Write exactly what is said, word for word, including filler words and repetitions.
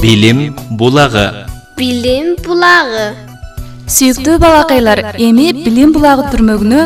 Билим булагы. Билим булагы. Сүйіктүү балакайлар, эми билим булагы түрмөгүнө